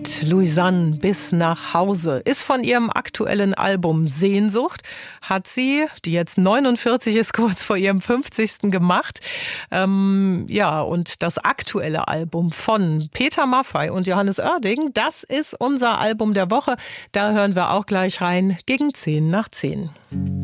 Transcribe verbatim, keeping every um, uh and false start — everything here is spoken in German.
mit Louisanne bis nach Hause. Ist von ihrem aktuellen Album Sehnsucht, hat sie, die jetzt neunundvierzig ist, kurz vor ihrem fünfzigsten gemacht. Ähm, ja, und das aktuelle Album von Peter Maffay und Johannes Oerding, das ist unser Album der Woche. Da hören wir auch gleich rein, gegen zehn nach zehn.